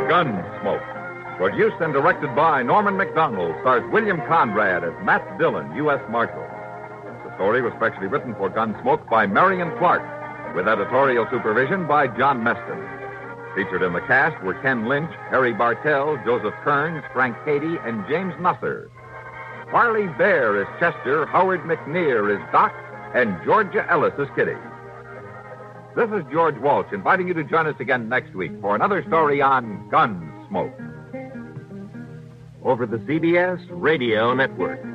Gunsmoke. Produced and directed by Norman McDonald, stars William Conrad as Matt Dillon, U.S. Marshal. The story was specially written for Gunsmoke by Marion Clark, with editorial supervision by John Meston. Featured in the cast were Ken Lynch, Harry Bartell, Joseph Kearns, Frank Cady, and James Nusser. Parley Bear is Chester, Howard McNear is Doc, and Georgia Ellis is Kitty. This is George Walsh inviting you to join us again next week for another story on Gunsmoke. Over the CBS Radio Network.